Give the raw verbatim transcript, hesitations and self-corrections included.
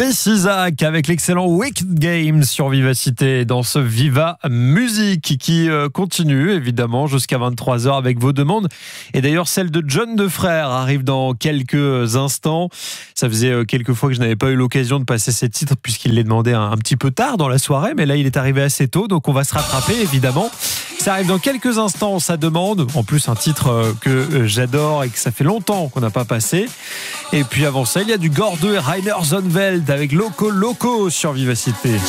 Chris Isaak avec l'excellent Wicked Game sur Vivacité dans ce Viva Musique qui continue évidemment jusqu'à vingt-trois heures avec vos demandes. Et d'ailleurs celle de John Defrère arrive dans quelques instants. Ça faisait quelques fois que je n'avais pas eu l'occasion de passer ces titres puisqu'il les demandait un, un petit peu tard dans la soirée, mais là il est arrivé assez tôt, donc on va se rattraper évidemment. Ça arrive dans quelques instants, sa demande. En plus, un titre que j'adore et que ça fait longtemps qu'on n'a pas passé. Et puis avant ça, il y a du Gordeux et Rainer Zonveld avec Loco Loco sur Vivacité.